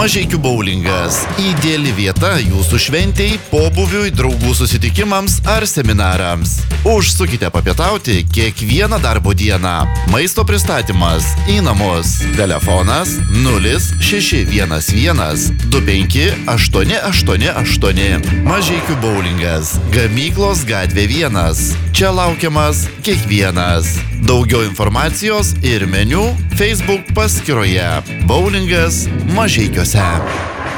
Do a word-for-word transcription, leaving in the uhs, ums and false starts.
Mažeikių boulingas – ideali vieta jūsų šventei, pobūviui, draugų susitikimams ar seminarams. Užsukite papietauti kiekvieną darbo dieną. Maisto pristatymas į namus. Telefonas nulis šeši vienas vienas du penki aštuoni aštuoni aštuoni. Mažeikių boulingas – Gamyklos gatvė vienas. Čia laukiamas kiekvienas. Daugiau informacijos ir meniu Facebook paskyroje. Boulingas Mažeikiuose.